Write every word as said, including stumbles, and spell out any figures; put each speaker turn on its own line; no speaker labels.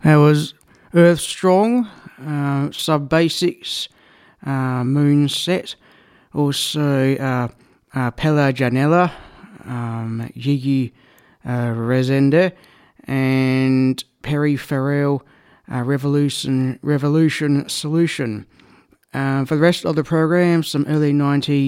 There was Earth Strong, uh, Sub Basics, uh, Moon Set, also uh, uh, Pella Janella, um, Gigi uh, Rezende, and Perry Farrell, uh, Revolution Revolution Solution. Uh, for the rest of the program, some early nineties